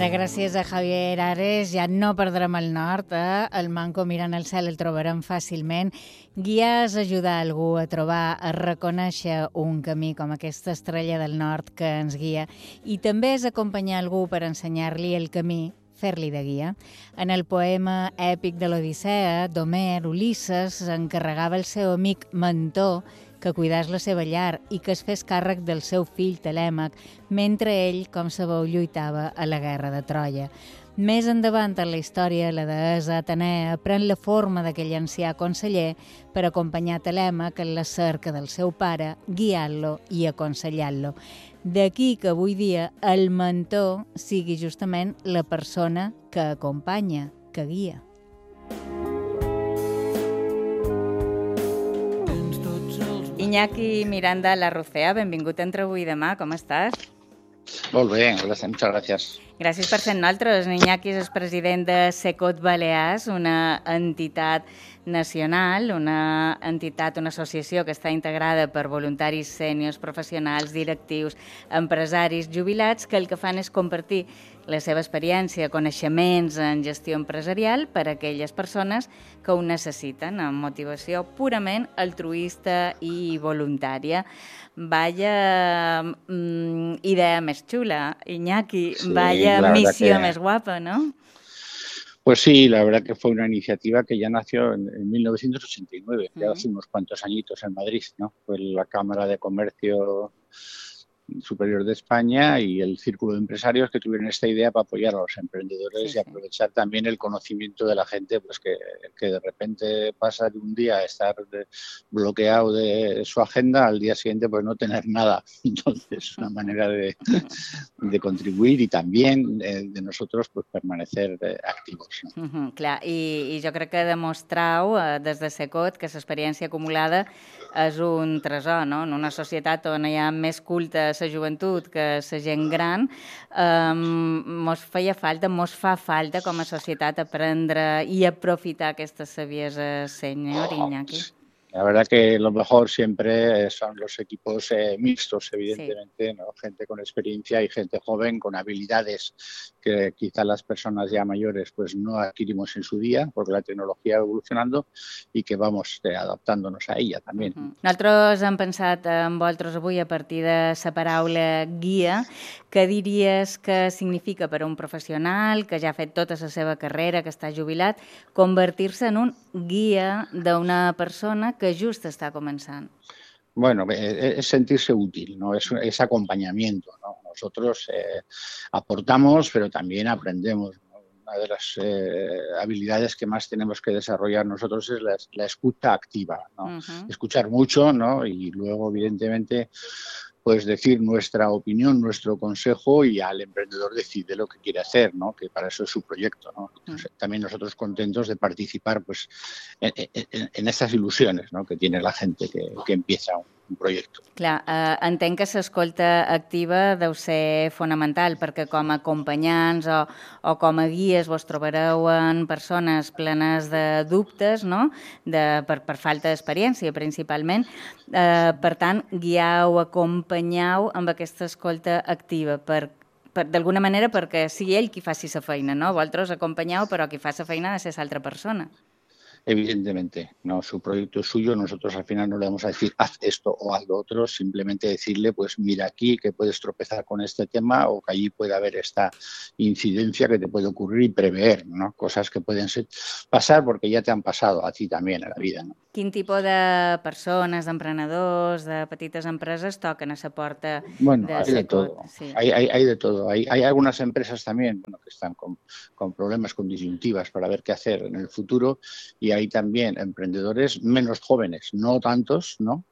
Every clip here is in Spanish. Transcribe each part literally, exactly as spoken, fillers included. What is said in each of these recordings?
Ara, gràcies a Javier Ares, ja no perdrem el nord, eh? El manco mirant al cel el trobarem fàcilment. Guiar és ajudar algú a trobar, a reconèixer un camí com aquesta estrella del nord que ens guia, i també és acompanyar algú per ensenyar-li el camí, fer-li de guia. En el poema èpic de l'Odissea, d'Homer, Ulisses encarregava el seu amic mentor que cuidés la seva llar i que es fes càrrec del seu fill Telèmac, mentre ell, com sabeu, lluitava a la guerra de Troia. Més endavant en la història, la deessa Atenea pren la forma d'aquell ancià conseller per acompanyar Telèmac en la cerca del seu pare, guiant-lo i aconsellant-lo. D'aquí que avui dia el mentor sigui justament la persona que acompanya, que guia. Iñaki Miranda Larrucea, benvingut a Entre avui i demà, com estàs? Molt bé, muchas gracias. Gràcies per ser nosaltres. Iñaki és president de Secot Balears, una entitat nacional, una entitat, una associació que està integrada per voluntaris sèniors, professionals, directius, empresaris, jubilats, que el que fan és compartir la seva experiència, coneixements en gestió empresarial per a aquelles persones que ho necessiten, amb motivació purament altruista i voluntària. Vaya mm, idea més xula, Iñaki, sí, vaya misión que... más guapa, ¿no? Pues sí, la verdad que fue una iniciativa que ya nació en, en mil novecientos ochenta y nueve, uh-huh. ya hace unos cuantos añitos en Madrid, ¿no? Fue la Cámara de Comercio Superior de España y el Círculo de Empresarios que tuvieron esta idea para apoyar a los emprendedores, sí, y aprovechar sí. también el conocimiento de la gente, pues que, que de repente pasa de un día a estar de, bloqueado de su agenda, al día siguiente pues no tener nada. Entonces es una manera de, de contribuir y también de, de nosotros pues permanecer eh, activos. ¿no? Uh-huh, clar, i, i jo crec que demostrau eh, des de Secot que l'experiència acumulada és un tresor, no? En una societat on hi ha més culte la joventut que la gent gran, eh, mos feia falta, mos fa falta com a societat aprendre i aprofitar aquesta saviesa, senyor Iñaki. La verdad que lo mejor siempre son los equipos eh, mixtos, evidentemente, sí. ¿no? Gente con experiencia y gente joven con habilidades que quizá las personas ya mayores pues no adquirimos en su día porque la tecnología va evolucionando y que vamos eh, adaptándonos a ella también. Uh-huh. Nosaltres hem pensat en vosaltres avui a partir de la paraula guia. Què diries que significa per a un professional que ja ha fet tota la seva carrera, que està jubilat, convertir-se en un guia d'una persona que just està començant? Bueno, es sentirse útil, ¿no? Es, es acompañamiento, ¿no? Nosotros eh, aportamos, pero también aprendemos, ¿no? Una de las eh, habilidades que más tenemos que desarrollar nosotros es la, la escucha activa, ¿no? Uh-huh. Escuchar mucho, ¿no? Y luego, evidentemente, pues decir nuestra opinión, nuestro consejo y al emprendedor decide lo que quiere hacer, ¿no? Que para eso es su proyecto, ¿no? Entonces, también nosotros contentos de participar pues en, en, en estas ilusiones, ¿no? Que tiene la gente que, que empieza un, un projecte. Clar, eh, entenc que l'escolta activa deu ser fonamental perquè com a acompanyants o, o com a guies vos trobareu en persones plenes de dubtes, no? de, per, per falta d'experiència principalment. Eh, per tant, guiau, acompanyau amb aquesta escolta activa per Per, d'alguna manera perquè sigui ell qui faci la feina, no? Vosaltres acompanyeu, però qui fa la feina ha de ser l'altra persona. Evidentemente, no, su proyecto es suyo, nosotros al final no le vamos a decir haz esto o haz lo otro, simplemente decirle pues mira aquí que puedes tropezar con este tema o que allí puede haber esta incidencia que te puede ocurrir y prever, ¿no? Cosas que pueden ser, pasar porque ya te han pasado a ti también a la vida, ¿no? Quin tipus de persones, d'emprenedors, de petites empreses toquen a la porta bueno, de hay Secot? de todo, sí. hay, hay, hay de todo. Hay, hay algunas empresas también bueno, que están con, con problemas, con disyuntivas para ver qué hacer en el futuro y hay también emprendedores menos jóvenes, no tantos, ¿no?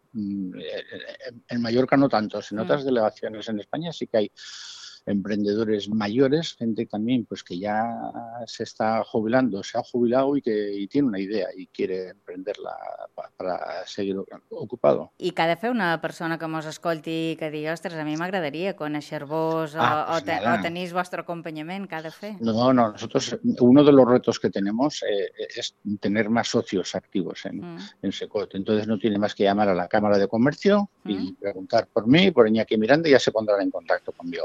En Mallorca no tantos, en otras delegaciones en España sí que hay emprendedores mayores, gente también pues que ya se está jubilando, se ha jubilado y que y tiene una idea y quiere emprenderla para, para seguir ocupado. I què ha de fer una persona que mos escolti i que digui, ostres, a mi m'agradaria conèixer-vos o, ah, pues o, te, o tenir el vostre acompanyament, què ha de fer? No, no, nosotros, uno de los retos que tenemos eh, es tener más socios activos en, mm. en Secot. Entonces no tiene más que llamar a la Cámara de Comercio mm. y preguntar por mí, por Iñaki Miranda y ya se pondrán en contacto conmigo, sin problema.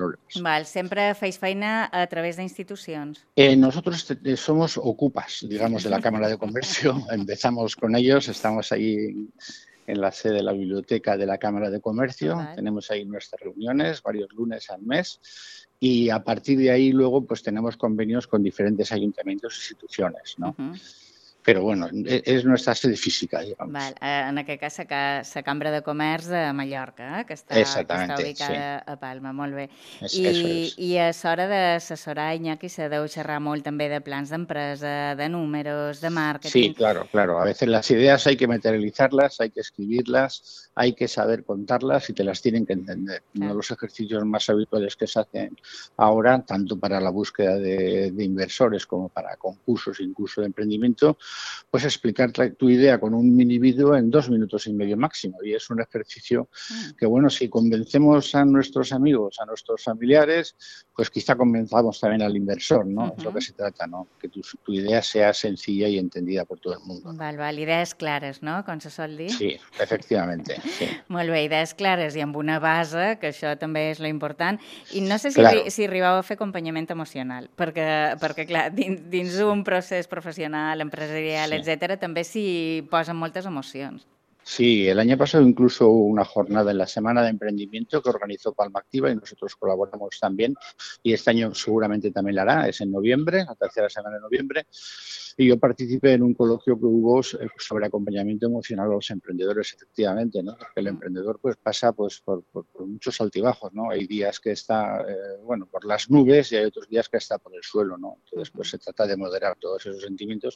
problemas. Val, sempre feis feina a través d'institucions. Eh, nosotros te, somos ocupas, digamos, de la Cámara de Comercio. Empezamos con ellos, estamos ahí en la sede de la biblioteca de la Cámara de Comercio. Vale. Tenemos ahí nuestras reuniones, varios lunes al mes. Y a partir de ahí luego pues tenemos convenios con diferentes ayuntamientos e instituciones, ¿no? Uh-huh. Però, bueno, és nostra sede física, digamos. Val. En aquest cas, la Cambra de Comerç de Mallorca, eh? que, està, que està ubicada sí. a Palma. Molt bé. Es, I, eso es. I a l'hora d'assessorar, Iñaki, se deu xerrar molt també de plans d'empresa, de números, de màrqueting. Sí, claro, claro. A veces las ideas hay que materializarlas, hay que escribirlas, hay que saber contarlas y te las tienen que entender. Claro. Uno de los ejercicios más habituales que se hacen ahora, tanto para la búsqueda de, de inversores como para concursos, incluso de emprendimiento, pues explicar tu idea con un mini vídeo en dos minutos y medio máximo. Y es un ejercicio que, bueno, si convencemos a nuestros amigos, a nuestros familiares, pues quizá convenzamos también al inversor, ¿no? Uh-huh. Es lo que se trata, ¿no? Que tu, tu idea sea sencilla y entendida por todo el mundo. Val, val. Idees clares, no? Com se sol dir. Sí, efectivamente. Sí. Molt bé, idees clares i amb una base, que això també és lo important. I no sé si, claro. si arribau a fer acompanyament emocional, perquè, perquè clar, dins, dins un procés professional, empresarial, sí. etcètera, també s'hi posen moltes emocions. Sí, el año pasado incluso hubo una jornada en la Semana de Emprendimiento que organizó Palma Activa y nosotros colaboramos también. Y este año seguramente también la hará, es en noviembre, la tercera semana de noviembre. Y yo participé en un coloquio que hubo sobre acompañamiento emocional a los emprendedores, efectivamente, ¿no? Porque el emprendedor pues pasa pues por, por, por muchos altibajos, ¿no? Hay días que está, eh, bueno, por las nubes y hay otros días que está por el suelo, ¿no? Entonces, pues se trata de moderar todos esos sentimientos,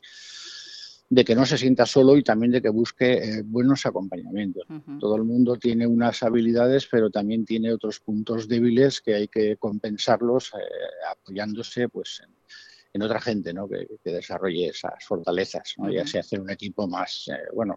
de que no se sienta solo y también de que busque eh, buenos acompañamientos. Uh-huh. Todo el mundo tiene unas habilidades, pero también tiene otros puntos débiles que hay que compensarlos eh, apoyándose pues en, en otra gente, ¿no? que, que desarrolle esas fortalezas, ¿no? Uh-huh. Y así hacer un equipo más, eh, bueno,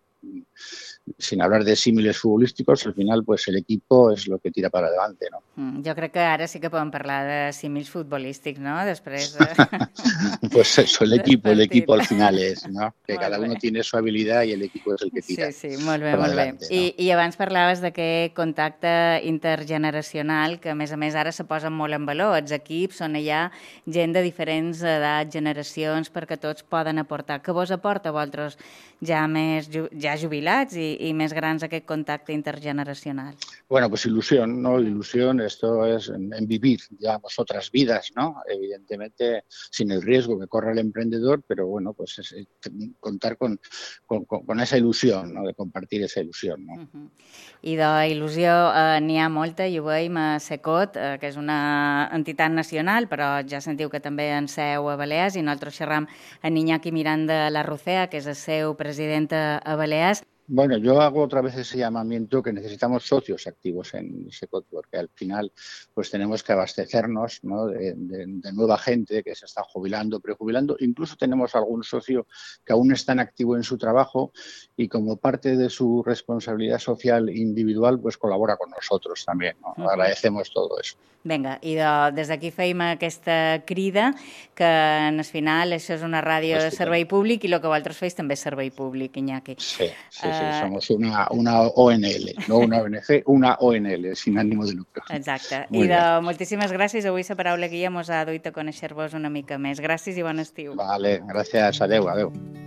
sin hablar de símiles futbolísticos, al final pues el equipo es lo que tira para adelante, ¿no? Mm, jo crec que ara sí que podem parlar de símils futbolístics, ¿no? Després de... Pues eso, el equipo, el equipo al final es, ¿no? Que molt cada bé. Uno tiene su habilidad y el equipo es el que tira. Sí, sí, molt bé, molt adelante, bé. I, ¿no? I abans parlaves d'aquest contacte intergeneracional que, a més a més, ara se posa molt en valor. Els equips on hi ha gent de diferents edats, generacions, perquè tots poden aportar. Què vos aporta a vosaltres ja més ja jubilats y, y más grans aquest contacte intergeneracional? Bueno, pues ilusión, ¿no? Ilusión, esto es en, en vivir, digamos, otras vidas, ¿no? Evidentemente, sin el riesgo que corre el emprendedor, pero bueno, pues es, es contar con, con, con esa ilusión, ¿no? De compartir esa ilusión, ¿no? Uh-huh. I d'il·lusió eh, n'hi ha molta, i ho veiem a Secot, eh, que és una entitat nacional, però ja sentiu que també en seu a Balears, i nosaltres xerram amb Iñaki Miranda Larrucea, que és el seu president a Balears. Bueno, yo hago otra vez ese llamamiento que necesitamos socios activos en Secot, porque al final pues tenemos que abastecernos, ¿no? de, de, de nueva gente que se está jubilando, prejubilando. Incluso tenemos algún socio que aún está en activo en su trabajo y como parte de su responsabilidad social individual pues colabora con nosotros también, ¿no? Uh-huh. Agradecemos todo eso. Vinga, i de, des d'aquí feim aquesta crida que en el final això és una ràdio de servei públic i el que vosaltres feis també és servei públic, Iñaki. Sí, sí, sí, uh, somos una, una O N L, no una O N G, una O N L, sin ánimo de lucro. Exacte. Muy I de, bien. Moltíssimes gràcies. Avui la paraula guia mos ha duit a conèixer-vos una mica més. Gràcies i bon estiu. Vale, gràcies. Adéu, adéu.